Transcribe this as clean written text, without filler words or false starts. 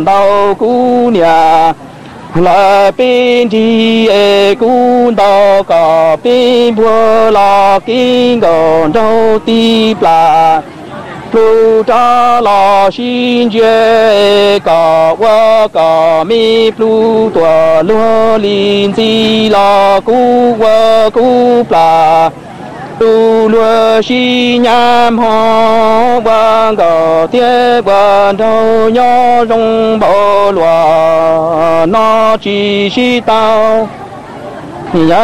đau cú nhà là bên đi cú đau cả bên bùa là kinh còn đâu ti là plu ta la xin je cả wa cả mi plu tua lúa linh chi la cú wa cú là tu lúa xi nhám hoa vang gạo tiết vang thâu nhỏ rong bao lúa nó chỉ xi tao